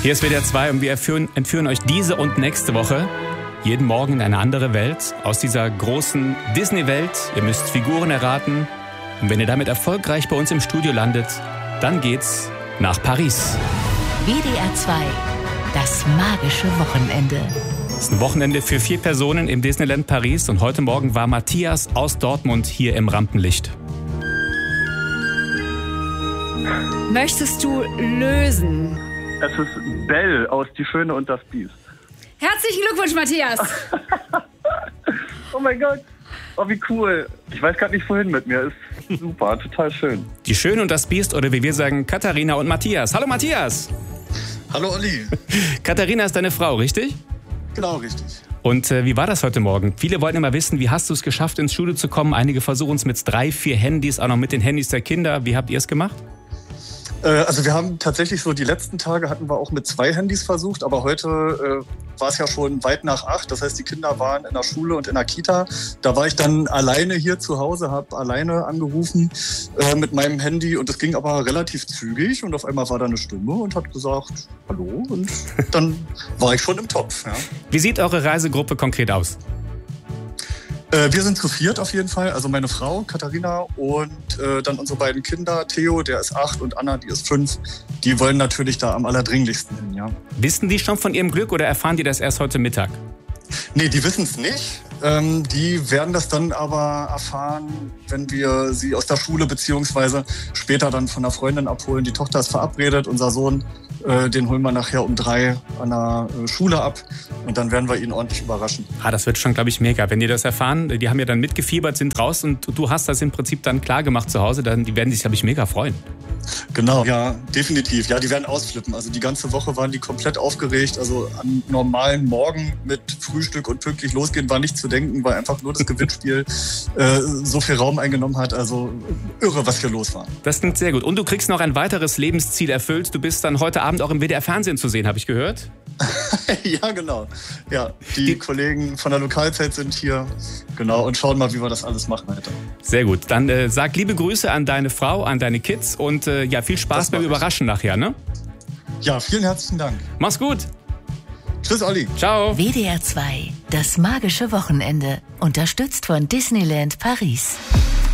Hier ist WDR 2 und wir entführen euch diese und nächste Woche jeden Morgen in eine andere Welt aus dieser großen Disney-Welt. Ihr müsst Figuren erraten und wenn ihr damit erfolgreich bei uns im Studio landet, dann geht's nach Paris. WDR 2, das magische Wochenende. Es ist ein Wochenende für 4 Personen im Disneyland Paris und heute Morgen war Matthias aus Dortmund hier im Rampenlicht. Möchtest du lösen? Es ist Belle aus Die Schöne und das Biest. Herzlichen Glückwunsch, Matthias. Oh mein Gott. Oh, wie cool. Ich weiß gerade nicht, wohin mit mir. Ist super, total schön. Die Schöne und das Biest oder wie wir sagen, Katharina und Matthias. Hallo Matthias. Hallo Olli. Katharina ist deine Frau, richtig? Genau, richtig. Und wie war das heute Morgen? Viele wollten immer wissen, wie hast du es geschafft, ins Studio zu kommen? Einige versuchen es mit 3, 4 Handys, auch noch mit den Handys der Kinder. Wie habt ihr es gemacht? Also wir haben tatsächlich so, die letzten Tage hatten wir auch mit 2 Handys versucht, aber heute war es ja schon weit nach 8. Das heißt, die Kinder waren in der Schule und in der Kita. Da war ich dann alleine hier zu Hause, habe alleine angerufen mit meinem Handy und das ging aber relativ zügig und auf einmal war da eine Stimme und hat gesagt, hallo, und dann war ich schon im Topf. Ja. Wie sieht eure Reisegruppe konkret aus? Wir sind zu 4 auf jeden Fall, also meine Frau, Katharina und dann unsere beiden Kinder, Theo, der ist 8 und Anna, die ist 5. Die wollen natürlich da am allerdringlichsten hin, ja. Wissen die schon von ihrem Glück oder erfahren die das erst heute Mittag? Nee, die wissen es nicht. Die werden das dann aber erfahren, wenn wir sie aus der Schule beziehungsweise später dann von einer Freundin abholen. Die Tochter ist verabredet, unser Sohn, den holen wir nachher um 3 an der Schule ab und dann werden wir ihn ordentlich überraschen. Das wird schon, glaube ich, mega. Wenn die das erfahren, die haben ja dann mitgefiebert, sind raus und du hast das im Prinzip dann klar gemacht zu Hause, dann die werden sich, glaube ich, mega freuen. Genau, ja, definitiv. Ja, die werden ausflippen. Also die ganze Woche waren die komplett aufgeregt. Also an normalen Morgen mit Frühstück und pünktlich losgehen war nicht zu denken, weil einfach nur das Gewinnspiel so viel Raum eingenommen hat. Also irre, was hier los war. Das klingt sehr gut. Und du kriegst noch ein weiteres Lebensziel erfüllt. Du bist dann heute Abend auch im WDR-Fernsehen zu sehen, habe ich gehört. Ja, genau. Ja, die Kollegen von der Lokalzeit sind hier. Genau, und schauen mal, wie wir das alles machen heute. Sehr gut. Dann sag liebe Grüße an deine Frau, an deine Kids und ja, viel Spaß beim Überraschen nachher, ne? Ja, vielen herzlichen Dank. Mach's gut. Tschüss, Olli. Ciao. WDR 2, das magische Wochenende. Unterstützt von Disneyland Paris.